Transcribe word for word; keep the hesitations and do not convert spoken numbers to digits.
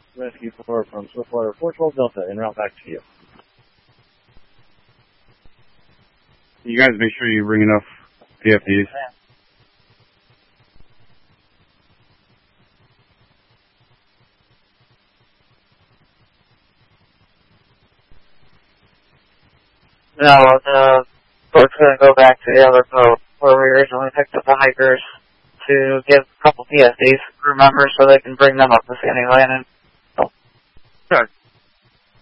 Rescue four from Swiftwater four twelve Delta, en route back to you. You guys make sure you bring enough P F Ds. No, the boat's going to go back to the other boat where we originally picked up the hikers to give a couple P S Ds crew members so they can bring them up to Sandy Landing. Sure.